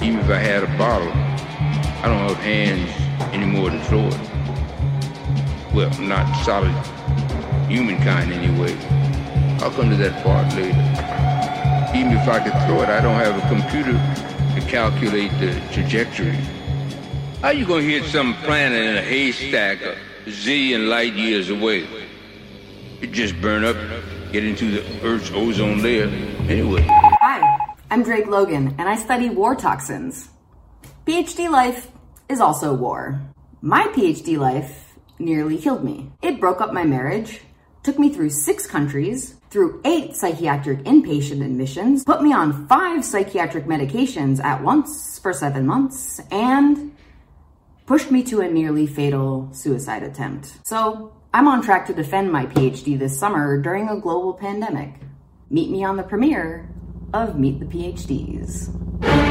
Even if I had a bottle, I don't have hands any more than throw it. Well, not solid humankind anyway. I'll come to that part later. Even if I could throw it, I don't have a computer to calculate the trajectory. How you gonna hit some planet in a haystack a zillion light years away? It just burn up, get into the Earth's ozone layer anyway. Hi, I'm Drake Logan, and I study war toxins. PhD life is also war. My PhD life nearly killed me. It broke up my marriage, took me through 6 countries, through 8 psychiatric inpatient admissions, put me on 5 psychiatric medications at once for 7 months, and pushed me to a nearly fatal suicide attempt. So I'm on track to defend my PhD this summer during a global pandemic. Meet me on the premiere of Meet the PhDs.